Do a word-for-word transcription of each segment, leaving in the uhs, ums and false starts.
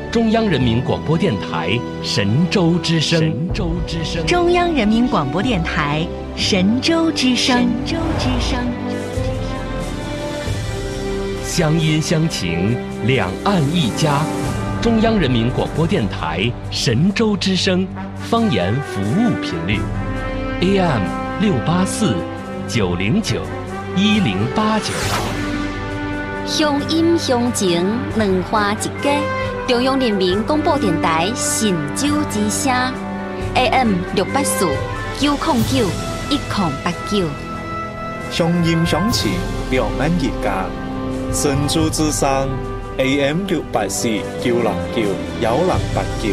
中央人民广播电台神州之声。神州之声。 中央人民广播电台神州之声。神州之声。 乡音乡情，两岸一家。中央人民广播电台神州之声方言服务频率 A M 六八四九零九一零八九。 乡音乡情，两花一家。中央人民广播电台神州之声 A M 六八四九零九一零八九。 乡音乡情，两岸一家。神州之声 A M 六八四九零九一零八九。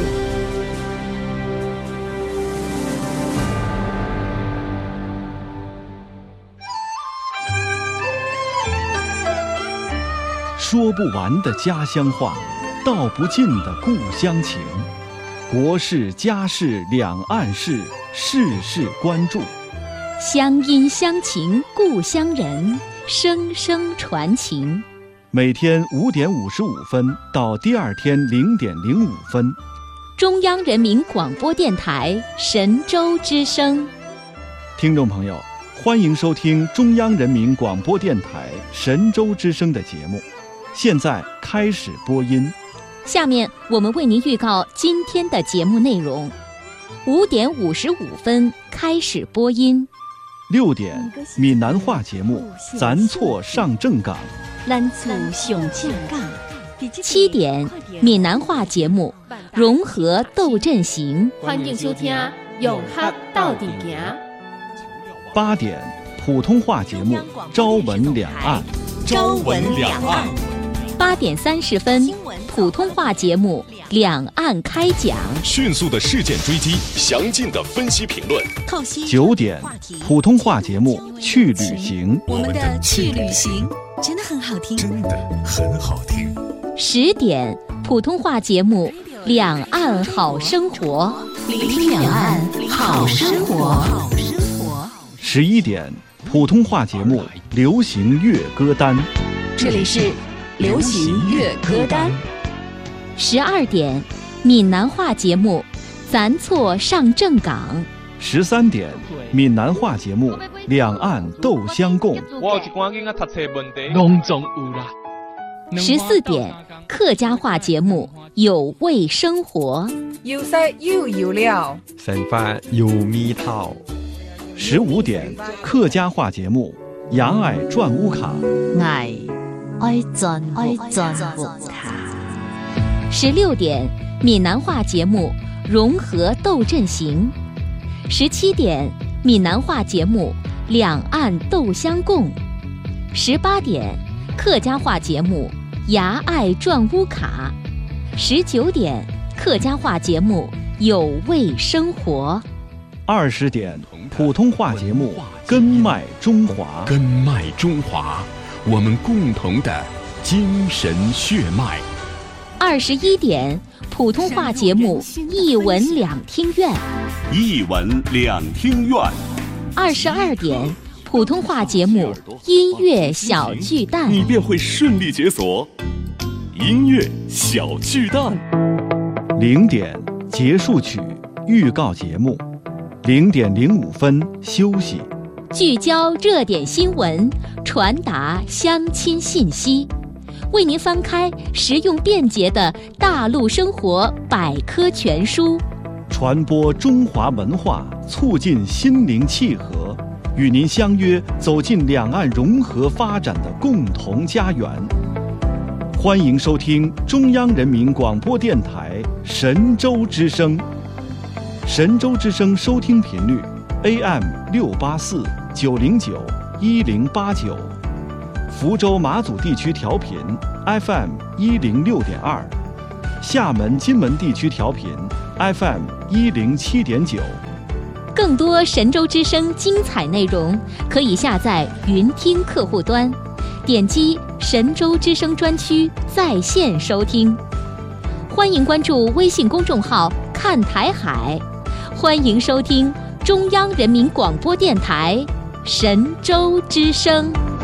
说不完的家乡话，道不尽的故乡情。国事家事两岸事，事事关注。 乡音乡情故乡人，声声传情。 每天五点五十五分到第二天零点零五分， 中央人民广播电台神州之声。 听众朋友，欢迎收听中央人民广播电台神州之声的节目，现在开始播音。 下面我们为您预告今天的节目内容：五点五十五分开始播音。 六点，闽南话节目《咱错上正港》。 咱错上正港。七点，闽南话节目《融合斗阵行》。 欢迎收听《融合斗阵行》。 八点，普通话节目《朝闻两岸》。 朝闻两岸。 八点三十分，普通话节目《两岸开讲》。 迅速的事件追击，详尽的分析评论。 九点，普通话节目《去旅行》。 我们的去旅行真的很好听， 真的很好听。 十点，普通话节目《两岸好生活》。 聆听两岸好生活。 十一点，普通话节目《流行乐歌单》。 这里是流行乐歌单。 十二点，闽南话节目《咱错上正港》。 十三点，闽南话节目《两岸斗相共》。 我有一寡囡仔读册问题， 拢总有啦。 十四点，客家话节目《有味生活》。 有色又有料， 生活有味道。 十五点，客家话节目《牙爱转屋卡》。 爱爱转爱转屋卡。十六点，闽南话节目《融合斗阵行》。十七点，闽南话节目《两岸斗相共》。十八点，客家话节目《牙爱转屋卡》。十九点，客家话节目《有味生活》。 二十点，普通话节目《根脉中华》。 根脉中华，我们共同的精神血脉。 二十一点，普通话节目《一文两厅院》。 一文两厅院。 二十二点，普通话节目《音乐小巨蛋》。 你便会顺利解锁音乐小巨蛋。 零点，结束曲预告节目。零点零五分休息。 聚焦热点新闻，传达乡亲信息，为您翻开实用便捷的大陆生活百科全书， 传播中华文化，促进心灵契合，与您相约走进两岸融合发展的共同家园。欢迎收听中央人民广播电台神州之声。神州之声收听频率 A M 六八四九零九一零八九，福州马祖地区调频 F M 一零六点二，厦门金门地区调频 F M 一零七点九。 更多神州之声精彩内容，可以下载云听客户端，点击神州之声专区在线收听。欢迎关注微信公众号看台海，欢迎收听中央人民广播电台神州之声。